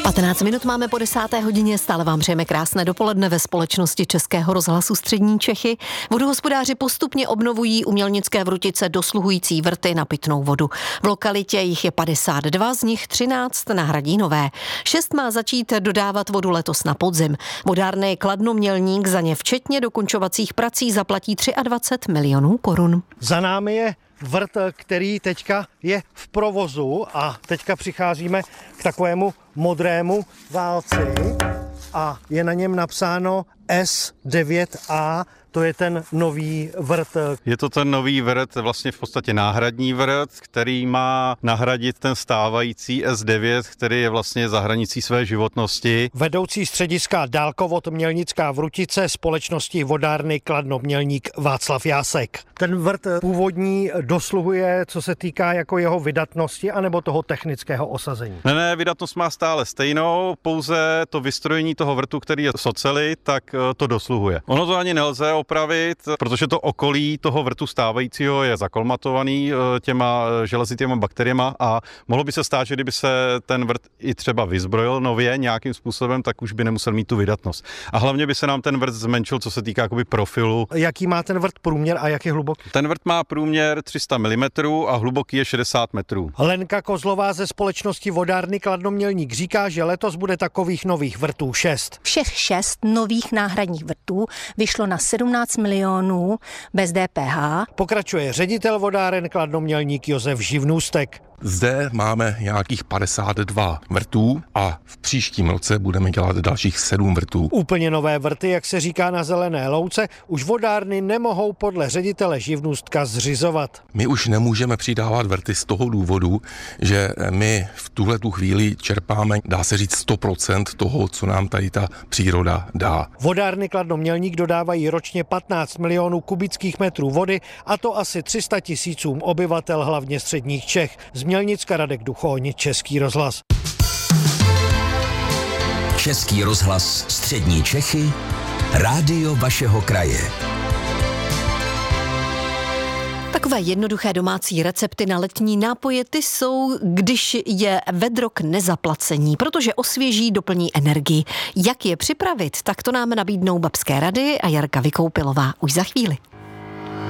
15 minut máme po 10. hodině, stále vám přejeme krásné dopoledne ve společnosti Českého rozhlasu Střední Čechy. Vodohospodáři postupně obnovují u Mělnické Vrutice dosluhující vrty na pitnou vodu. V lokalitě jich je 52, z nich 13 nahradí nové. 6 má začít dodávat vodu letos na podzim. Vodárny Kladno Mělník za ně včetně dokončovacích prací zaplatí 23 milionů korun. Za námi je vrt, který teďka je v provozu a teďka přicházíme k takovému modrému válci a je na něm napsáno S9A, to je ten nový vrt. Je to ten nový vrt, vlastně v podstatě náhradní vrt, který má nahradit ten stávající S9, který je vlastně za hranicí své životnosti. Vedoucí střediska Dálkovod Mělnická Vrutice společnosti vodárny Kladno Mělník Václav Jásek. Ten vrt původní dosluhuje, co se týká jako jeho vydatnosti anebo toho technického osazení? Ne, vydatnost má stále stejnou, pouze to vystrojení toho vrtu, který je z oceli, tak to dosluhuje. Ono to ani nelze opravit, protože to okolí toho vrtu stávajícího je zakolmatovaný těma železitěma bakteriema a mohlo by se stát, že kdyby se ten vrt i třeba vyzbrojil nově nějakým způsobem, tak už by nemusel mít tu vydatnost. A hlavně by se nám ten vrt zmenšil, co se týká jakoby profilu. Jaký má ten vrt průměr a jak je hluboký? Ten vrt má průměr 300 mm a hluboký je 60 metrů. Lenka Kozlová ze společnosti vodárny Kladno Mělník říká, že letos bude takových nových vrtů 6. Všech 6 nových náhradních vrtů vyšlo na 17 milionů bez DPH. Pokračuje ředitel vodáren Kladno Mělník Josef Živnůstek. Zde máme nějakých 52 vrtů a v příštím roce budeme dělat dalších 7 vrtů. Úplně nové vrty, jak se říká na zelené louce, už vodárny nemohou podle ředitele Živnůstka zřizovat. My už nemůžeme přidávat vrty z toho důvodu, že my v tuhletu chvíli čerpáme, dá se říct, 100% toho, co nám tady ta příroda dá. Vodárny Kladno Mělník dodávají ročně 15 milionů kubických metrů vody, a to asi 300 000 obyvatel hlavně středních Čech. Z Mělnicka Radek Duchoň, Český rozhlas. Český rozhlas Střední Čechy, rádio vašeho kraje. Takové jednoduché domácí recepty na letní nápoje, ty jsou, když je vedro k nezaplacení, protože osvěží, doplní energii. Jak je připravit, tak to nám nabídnou Babské rady a Jarka Vykoupilová už za chvíli.